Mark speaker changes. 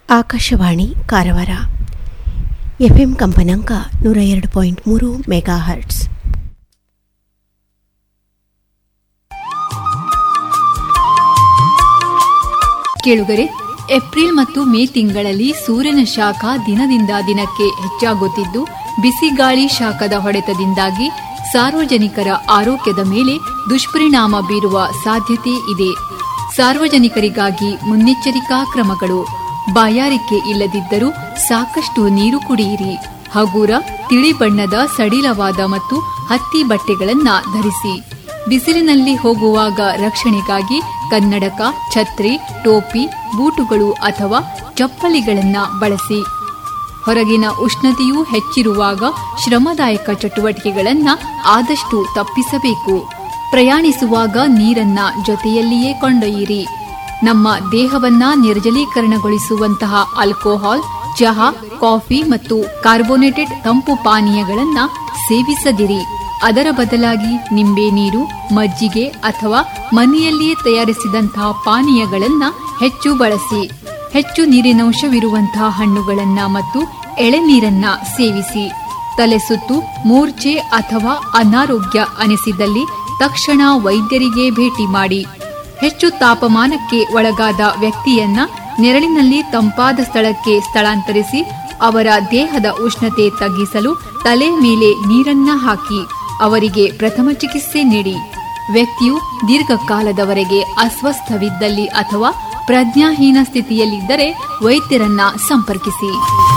Speaker 1: Akashvani Karwar. FM ಕಂಪನಾಂಕ 102.3 megahertz.
Speaker 2: ಕೇಳುಗರೆ, April ಮತ್ತು ಮೇ ತಿಂಗಳಲ್ಲಿ ಸೂರ್ಯನ ಶಾಖ ದಿನದಿಂದ ದಿನಕ್ಕೆ ಹೆಚ್ಚಾಗುತ್ತಿದ್ದು, ಬಿಸಿಗಾಳಿ ಶಾಖದ ಹೊಡೆತದಿಂದಾಗಿ ಸಾರ್ವಜನಿಕರ ಆರೋಗ್ಯದ ಮೇಲೆ ದುಷ್ಪರಿಣಾಮ ಬೀರುವ ಸಾಧ್ಯತೆ ಇದೆ. ಸಾರ್ವಜನಿಕರಿಗಾಗಿ ಮುನ್ನೆಚ್ಚರಿಕಾ ಕ್ರಮಗಳು: ಬಾಯಾರಿಕೆ ಇಲ್ಲದಿದ್ದರೂ ಸಾಕಷ್ಟು ನೀರು ಕುಡಿಯಿರಿ. ಹಗೂರ ತಿಳಿ ಬಣ್ಣದ ಸಡಿಲವಾದ ಮತ್ತು ಹತ್ತಿ ಬಟ್ಟೆಗಳನ್ನು ಧರಿಸಿ. ಬಿಸಿಲಿನಲ್ಲಿ ಹೋಗುವಾಗ ರಕ್ಷಣೆಗಾಗಿ ಕನ್ನಡಕ, ಛತ್ರಿ, ಟೋಪಿ, ಬೂಟುಗಳು ಅಥವಾ ಚಪ್ಪಲಿಗಳನ್ನು ಬಳಸಿ. ಹೊರಗಿನ ಉಷ್ಣತೆಯೂ ಹೆಚ್ಚಿರುವಾಗ ಶ್ರಮದಾಯಕ ಚಟುವಟಿಕೆಗಳನ್ನು ಆದಷ್ಟು ತಪ್ಪಿಸಬೇಕು. ಪ್ರಯಾಣಿಸುವಾಗ ನೀರನ್ನ ಜೊತೆಯಲ್ಲಿಯೇ ಕೊಂಡೊಯ್ಯಿರಿ. ನಮ್ಮ ದೇಹವನ್ನ ನಿರ್ಜಲೀಕರಣಗೊಳಿಸುವಂತಹ ಆಲ್ಕೋಹಾಲ್, ಚಹಾ, ಕಾಫಿ ಮತ್ತು ಕಾರ್ಬೋನೇಟೆಡ್ ತಂಪು ಪಾನೀಯಗಳನ್ನು ಸೇವಿಸದಿರಿ. ಅದರ ಬದಲಾಗಿ ನಿಂಬೆ ನೀರು, ಮಜ್ಜಿಗೆ ಅಥವಾ ಮನೆಯಲ್ಲಿಯೇ ತಯಾರಿಸಿದಂತಹ ಪಾನೀಯಗಳನ್ನು ಹೆಚ್ಚು ಬಳಸಿ. ಹೆಚ್ಚು ನೀರಿನಂಶವಿರುವಂತಹ ಹಣ್ಣುಗಳನ್ನು ಮತ್ತು ಎಳೆನೀರನ್ನ ಸೇವಿಸಿ. ತಲೆಸುತ್ತು, ಮೂರ್ಛೆ ಅಥವಾ ಅನಾರೋಗ್ಯ ಅನಿಸಿದಲ್ಲಿ ತಕ್ಷಣ ವೈದ್ಯರಿಗೆ ಭೇಟಿ ಮಾಡಿ. ಹೆಚ್ಚು ತಾಪಮಾನಕ್ಕೆ ಒಳಗಾದ ವ್ಯಕ್ತಿಯನ್ನ ನೆರಳಿನಲ್ಲಿ ತಂಪಾದ ಸ್ಥಳಕ್ಕೆ ಸ್ಥಳಾಂತರಿಸಿ ಅವರ ದೇಹದ ಉಷ್ಣತೆ ತಗ್ಗಿಸಲು ತಲೆ ಮೇಲೆ ನೀರನ್ನ ಹಾಕಿ ಅವರಿಗೆ ಪ್ರಥಮ ಚಿಕಿತ್ಸೆ ನೀಡಿ. ವ್ಯಕ್ತಿಯು ದೀರ್ಘಕಾಲದವರೆಗೆ ಅಸ್ವಸ್ಥವಿದ್ದಲ್ಲಿ ಅಥವಾ ಪ್ರಜ್ಞಾಹೀನ ಸ್ಥಿತಿಯಲ್ಲಿದ್ದರೆ ವೈದ್ಯರನ್ನ ಸಂಪರ್ಕಿಸಿ.